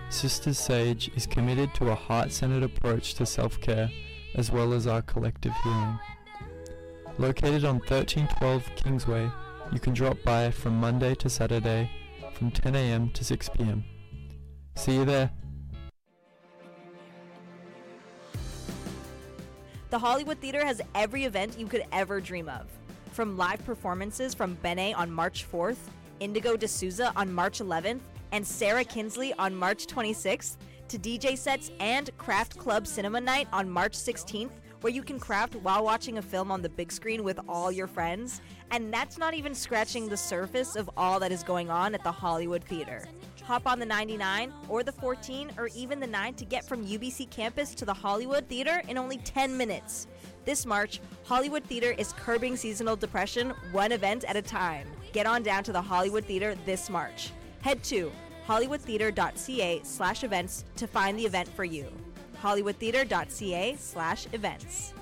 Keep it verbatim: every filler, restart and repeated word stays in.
Sisters Sage is committed to a heart-centered approach to self-care as well as our collective healing. Located on thirteen twelve Kingsway, you can drop by from Monday to Saturday from ten a.m. to six p.m. See you there. The Hollywood Theater has every event you could ever dream of. From live performances from Benet on March fourth, Indigo D'Souza on March eleventh, and Sarah Kinsley on March twenty-sixth, to D J sets and Craft Club Cinema Night on March sixteenth, where you can craft while watching a film on the big screen with all your friends. And that's not even scratching the surface of all that is going on at the Hollywood Theater. Hop on the ninety-nine or the fourteen or even the nine to get from U B C campus to the Hollywood Theater in only ten minutes. This March, Hollywood Theater is curbing seasonal depression one event at a time. Get on down to the Hollywood Theater this March. Head to hollywoodtheater.ca slash events to find the event for you. hollywoodtheater.ca slash events.